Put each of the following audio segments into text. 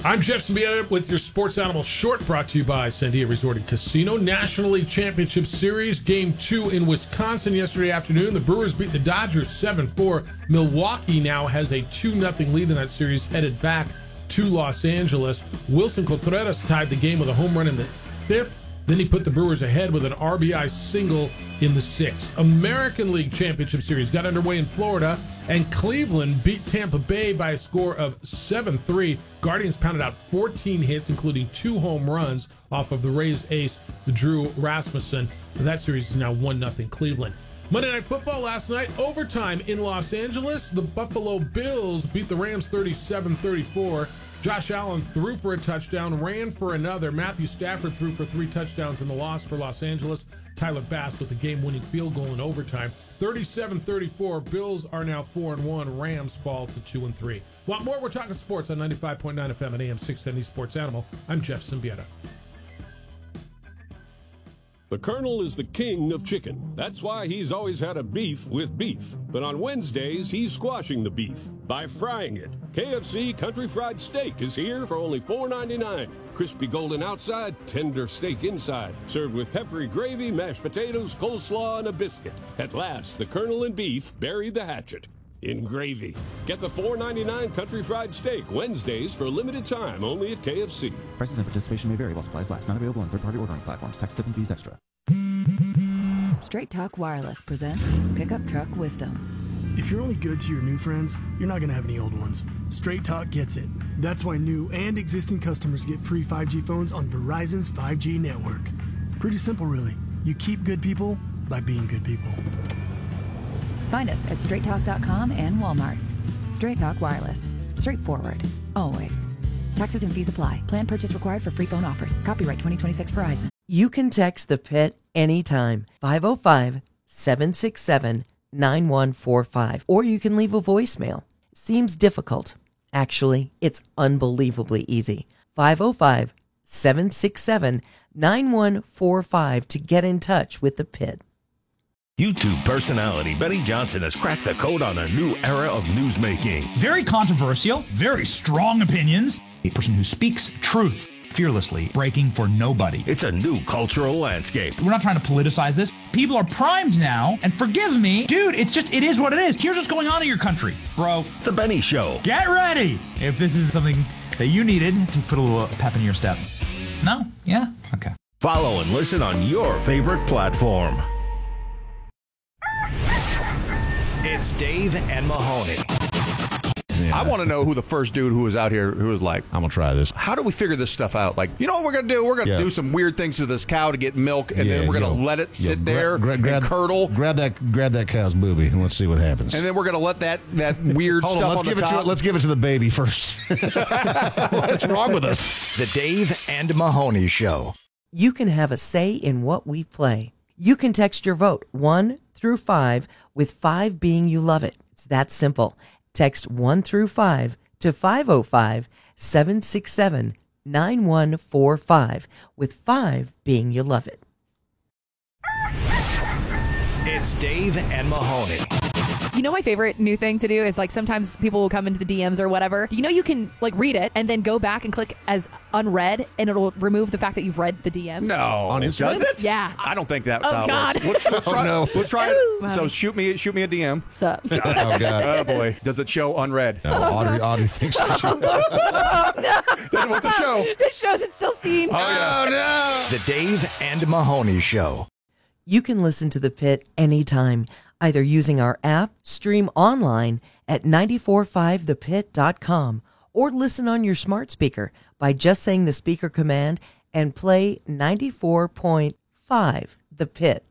I'm Jeff Symbieta with your Sports Animal Short, brought to you by Sandia Resort and Casino. National League Championship Series, Game 2 in Wisconsin yesterday afternoon. The Brewers beat the Dodgers 7-4. Milwaukee now has a 2-0 lead in that series, headed back to Los Angeles. Wilson Contreras tied the game with a home run in the 5th. Then he put the Brewers ahead with an RBI single in the 6th. American League Championship Series got underway in Florida, and Cleveland beat Tampa Bay by a score of 7-3. Guardians pounded out 14 hits, including 2 home runs off of the Rays ace, Drew Rasmussen. And that series is now 1-0 Cleveland. Monday Night Football last night, overtime in Los Angeles. The Buffalo Bills beat the Rams 37-34. Josh Allen threw for a touchdown, ran for another. Matthew Stafford threw for 3 touchdowns in the loss for Los Angeles. Tyler Bass with the game-winning field goal in overtime. 37-34. Bills are now 4-1. Rams fall to 2-3. Want more? We're talking sports on 95.9 FM and AM 610 Sports Animal. I'm Jeff Symbieta. The Colonel is the king of chicken. That's why he's always had a beef with beef. But on Wednesdays, he's squashing the beef by frying it. KFC Country Fried Steak is here for only $4.99. Crispy golden outside, tender steak inside. Served with peppery gravy, mashed potatoes, coleslaw, and a biscuit. At last, the Colonel and beef buried the hatchet in gravy. Get the $4.99 Country Fried Steak Wednesdays for a limited time only at KFC. Prices and participation may vary while supplies last. Not available on third-party ordering platforms. Tax, tip, and fees extra. Straight Talk Wireless presents Pickup Truck Wisdom. If you're only good to your new friends, you're not going to have any old ones. Straight Talk gets it. That's why new and existing customers get free 5G phones on Verizon's 5G network. Pretty simple, really. You keep good people by being good people. Find us at straighttalk.com and Walmart. Straight Talk Wireless. Straightforward. Always. Taxes and fees apply. Plan purchase required for free phone offers. Copyright 2026 Verizon. You can text the Pit anytime. 505-767-9145. Or you can leave a voicemail. Seems difficult. Actually, it's unbelievably easy. 505-767-9145 to get in touch with the Pit. YouTube personality Benny Johnson has cracked the code on a new era of newsmaking. Very controversial, very strong opinions. A person who speaks truth fearlessly, breaking for nobody. It's a new cultural landscape. We're not trying to politicize this. People are primed now, and forgive me, dude, it is what it is. Here's what's going on in your country, bro. The Benny Show. Get ready if this is something that you needed to put a little pep in your step. No? Yeah? Okay. Follow and listen on your favorite platform. It's Dave and Mahoney. Yeah. I want to know who the first dude who was out here who was like, I'm going to try this. How do we figure this stuff out? Like, you know what we're going to do? We're going to do some weird things to this cow to get milk, and then we're going to let it sit there and curdle. Grab that cow's booby, and let's see what happens. And then we're going to let that weird stuff on the top. Let's give it to the baby first. What's wrong with us? The Dave and Mahoney Show. You can have a say in what we play. You can text your vote 1 through 5, with 5 being you love it. It's that simple. Text 1 through 5 to 505-767-9145, with 5 being you love it. It's Dave and Mahoney. You know, my favorite new thing to do is, like, sometimes people will come into the DMs or whatever. You know, you can, like, read it and then go back and click as unread, and it'll remove the fact that you've read the DM. No. On Instagram? Does it? Yeah. I don't think that's how God. it works. Let's try, no. Let's try it. So shoot me a DM. Sup? Oh, God. Oh, boy. Does it show unread? No, Audrey thinks so. Oh, no. Doesn't want to show. It shows it's still seen. Oh, yeah. no. The Dave and Mahoney Show. You can listen to The Pit anytime, either using our app, stream online at 945thepit.com, or listen on your smart speaker by just saying the speaker command and play 94.5 The Pit.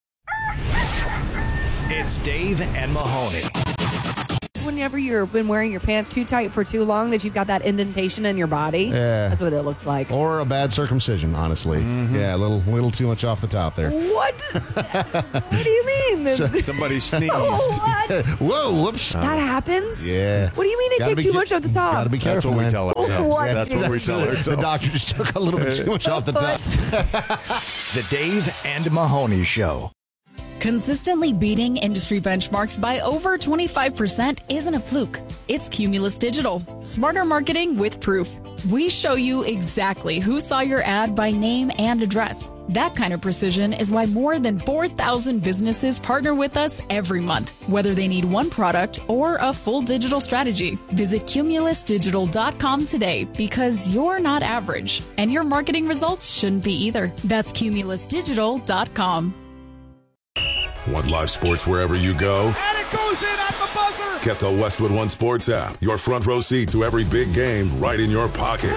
It's Dave and Mahoney. Whenever you've been wearing your pants too tight for too long that you've got that indentation in your body. Yeah. That's what it looks like. Or a bad circumcision, honestly. Mm-hmm. Yeah, a little too much off the top there. What? What do you mean? Somebody sneezed. What? Whoa, whoops. That happens? Yeah. What do you mean they take too much off the top? Gotta be careful, That's what man. we tell ourselves. What? That's what we tell ourselves. The doctor just took a little bit too much off the top. The Dave and Mahoney Show. Consistently beating industry benchmarks by over 25% isn't a fluke. It's Cumulus Digital. Smarter marketing with proof. We show you exactly who saw your ad by name and address. That kind of precision is why more than 4,000 businesses partner with us every month, whether they need one product or a full digital strategy. Visit cumulusdigital.com today because you're not average, and your marketing results shouldn't be either. That's cumulusdigital.com. Want live sports wherever you go? And it goes in at the buzzer! Get the Westwood One Sports app. Your front row seat to every big game right in your pocket.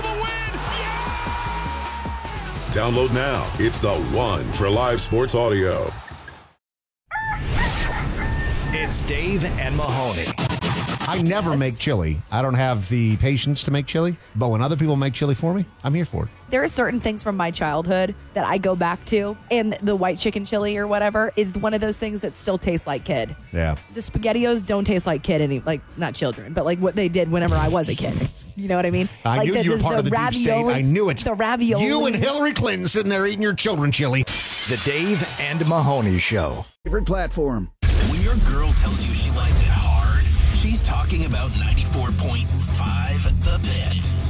Download now. It's the one for live sports audio. It's Dave and Mahoney. I never make chili. I don't have the patience to make chili, but when other people make chili for me, I'm here for it. There are certain things from my childhood that I go back to, and the white chicken chili or whatever is one of those things that still tastes like kid. Yeah. The SpaghettiOs don't taste like kid, not children, but like what they did whenever I was a kid. You know what I mean? I knew you were part of the deep state. I knew it. The ravioli. You and Hillary Clinton sitting there eating your children chili. The Dave and Mahoney Show. Favorite platform. When your girl tells you she likes it hard, she's talking about 94.5 The Pit.